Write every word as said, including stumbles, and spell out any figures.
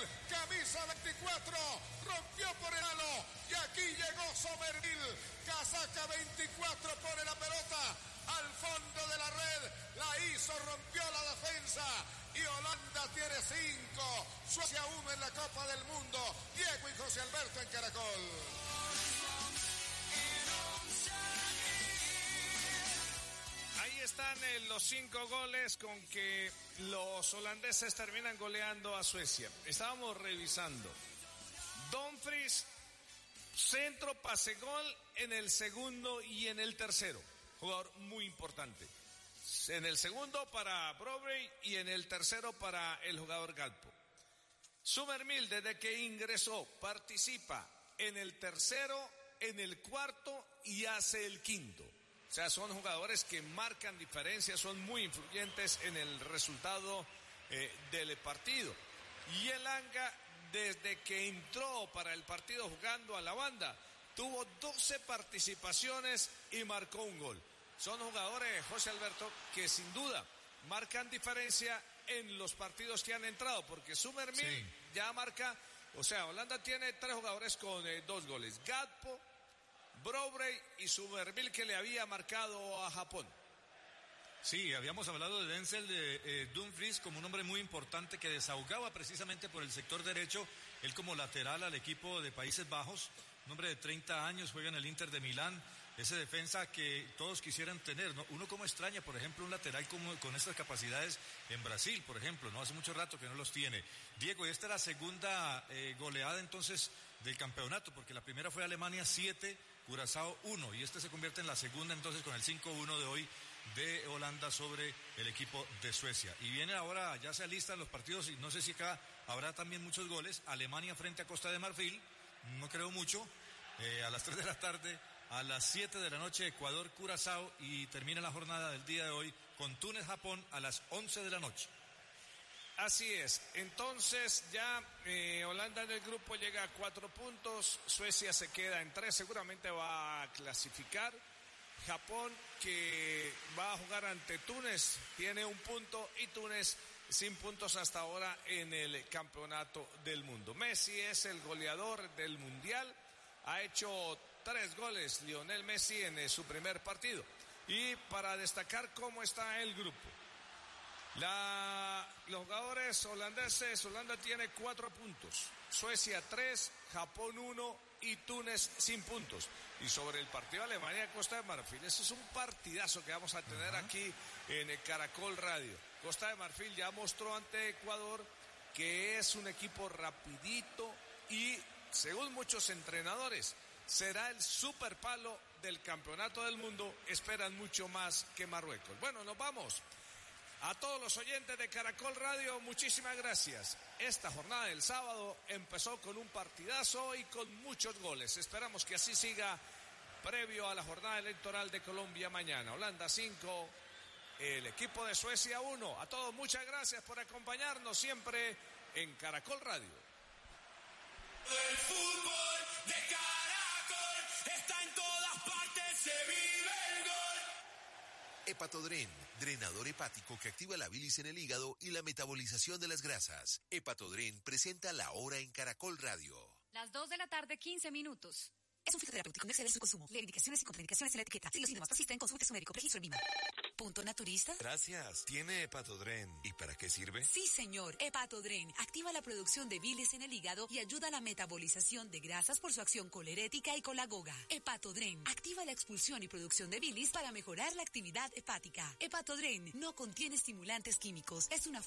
camisa veinticuatro, rompió por el halo y aquí llegó Somerville, casaca veinticuatro, pone la pelota al fondo de la red, la hizo, rompió la defensa y Holanda tiene cinco, Suecia uno en la Copa del Mundo. Diego y José Alberto en Caracol. Ahí están eh, los cinco goles con que los holandeses terminan goleando a Suecia. Estábamos revisando. Dumfries, centro, pase, gol en el segundo y en el tercero. Jugador muy importante. En el segundo para Brobey y en el tercero para el jugador Galpo. Somerville, desde que ingresó, participa en el tercero, en el cuarto y hace el quinto. O sea, son jugadores que marcan diferencias, son muy influyentes en el resultado eh, del partido. Y Elanga, desde que entró para el partido jugando a la banda, tuvo doce participaciones y marcó un gol. Son jugadores, José Alberto, que sin duda marcan diferencia en los partidos que han entrado, porque Somerville sí. ya marca, o sea, Holanda tiene tres jugadores con eh, dos goles. Gakpo, Brobey y Somerville, que le había marcado a Japón. Sí, habíamos hablado de Denzel de eh, Dumfries como un hombre muy importante que desahogaba precisamente por el sector derecho, él como lateral al equipo de Países Bajos, un hombre de treinta años, juega en el Inter de Milán, ese defensa que todos quisieran tener, ¿no? Uno como extraña, por ejemplo, un lateral con, con estas capacidades en Brasil, por ejemplo, ¿no? Hace mucho rato que no los tiene. Diego, y esta es la segunda eh, goleada entonces del campeonato, porque la primera fue Alemania siete, Curazao uno, y este se convierte en la segunda entonces con el cinco uno de hoy de Holanda sobre el equipo de Suecia. Y viene ahora, ya se alistan los partidos, y no sé si acá habrá también muchos goles. Alemania frente a Costa de Marfil, no creo mucho, eh, a las tres de la tarde, a las siete de la noche Ecuador, Curazao, y termina la jornada del día de hoy con Túnez, Japón a las once de la noche. Así es, entonces ya eh, Holanda en el grupo llega a cuatro puntos, Suecia se queda en tres, seguramente va a clasificar. Japón, que va a jugar ante Túnez, tiene un punto, y Túnez sin puntos hasta ahora en el campeonato del mundo. Messi es el goleador del mundial, ha hecho tres goles Lionel Messi en su primer partido. Y para destacar cómo está el grupo, La, los jugadores holandeses, Holanda tiene cuatro puntos, Suecia tres, Japón uno y Túnez sin puntos. Y sobre el partido Alemania-Costa de Marfil, ese es un partidazo que vamos a tener uh-huh. aquí en el Caracol Radio. Costa de Marfil ya mostró ante Ecuador que es un equipo rapidito y, según muchos entrenadores, será el super palo del campeonato del mundo. Esperan mucho más que Marruecos. Bueno, nos vamos. A todos los oyentes de Caracol Radio, muchísimas gracias. Esta jornada del sábado empezó con un partidazo y con muchos goles. Esperamos que así siga previo a la jornada electoral de Colombia mañana. Holanda cinco, el equipo de Suecia uno. A todos muchas gracias por acompañarnos siempre en Caracol Radio. El fútbol de Caracol está en todas partes, se vive el gol. Hepatodren, drenador hepático que activa la bilis en el hígado y la metabolización de las grasas. Hepatodren presenta La Hora en Caracol Radio. Las dos de la tarde, quince minutos. Es un fitoterapéutico, no exceder su consumo. Lee indicaciones y contraindicaciones en la etiqueta. Si los síntomas persisten, consulte a su médico. Registro en Vima. ¿Punto naturista? Gracias. ¿Tiene Hepatodren? ¿Y para qué sirve? Sí, señor. Hepatodren activa la producción de bilis en el hígado y ayuda a la metabolización de grasas por su acción colerética y colagoga. Hepatodren activa la expulsión y producción de bilis para mejorar la actividad hepática. Hepatodren no contiene estimulantes químicos. Es una